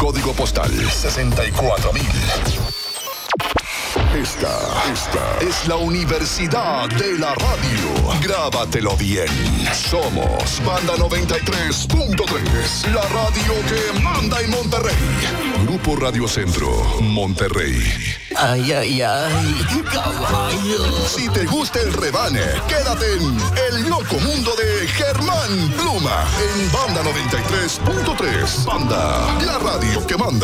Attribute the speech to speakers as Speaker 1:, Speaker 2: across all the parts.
Speaker 1: Código postal 64,000. Esta es la Universidad de la Radio. Grábatelo bien. Somos Banda 93.3, la radio que manda en Monterrey. Grupo Radio Centro, Monterrey.
Speaker 2: Ay, ay, ay, caballo.
Speaker 1: Si te gusta el rebane, quédate en El Loco Mundo de Germán Pluma en Banda 93.3. Banda, la radio que manda.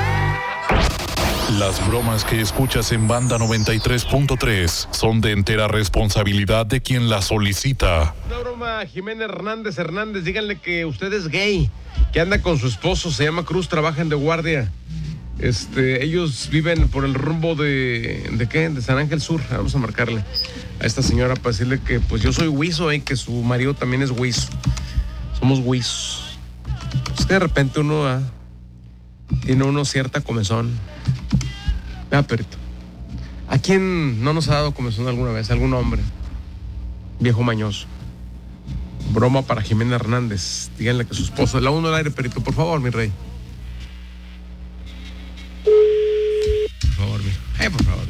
Speaker 3: Las bromas que escuchas en Banda 93.3 son de entera responsabilidad de quien las solicita.
Speaker 4: Una broma, Jimena Hernández, díganle que usted es gay, que anda con su esposo, se llama Cruz, trabajan de guardia. Ellos viven por el rumbo de ¿qué? De San Ángel Sur. Vamos a marcarle a esta señora para decirle que pues yo soy huizo y que su marido también es huizo. Somos huizos. Es que de repente uno tiene cierta comezón. Vea, perito. ¿A quién no nos ha dado comezón alguna vez? ¿Algún hombre? Viejo mañoso. Broma para Jimena Hernández. Díganle que su esposo... La uno al aire, perito, por favor, mi rey. Por favor, mi. Por favor.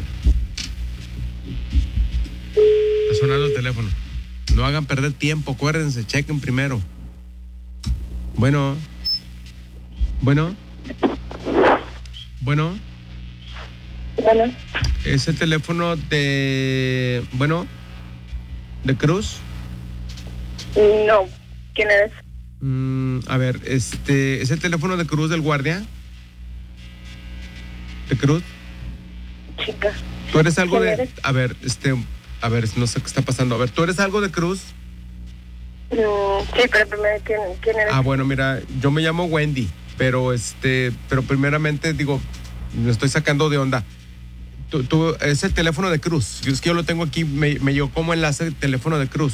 Speaker 4: Está sonando el teléfono. No hagan perder tiempo, acuérdense, chequen primero. Bueno. Bueno. ¿Es el teléfono de... de Cruz?
Speaker 5: No. ¿Quién eres?
Speaker 4: A ver, ¿es el teléfono de Cruz del guardia? ¿De Cruz?
Speaker 5: Chica.
Speaker 4: ¿Tú eres algo
Speaker 5: ¿Quién
Speaker 4: de...?
Speaker 5: eres?
Speaker 4: A ver, no sé qué está pasando. A ver, ¿tú eres algo de Cruz?
Speaker 5: Sí, pero primero, ¿quién eres?
Speaker 4: Bueno, mira, yo me llamo Wendy, pero primeramente, digo, me estoy sacando de onda. Tú, es el teléfono de Cruz. Es que yo lo tengo aquí, me llegó como enlace el teléfono de Cruz.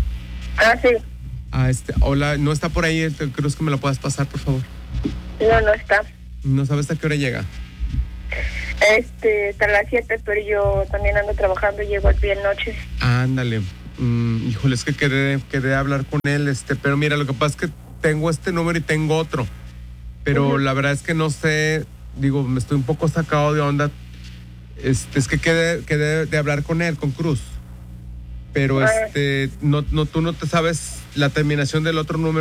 Speaker 5: Sí.
Speaker 4: Hola, ¿no está por ahí el Cruz que me lo puedas pasar, por favor?
Speaker 5: No está.
Speaker 4: ¿No sabes a qué hora llega?
Speaker 5: Hasta las 7, pero yo también ando trabajando, llego bien noche.
Speaker 4: Ándale. Híjole, es que quedé a hablar con él, pero mira, lo que pasa es que tengo este número y tengo otro. Pero la verdad es que no sé, digo, me estoy un poco sacado de onda. Es que quedé de hablar con él, con Cruz. Pero tú no te sabes la terminación del otro número.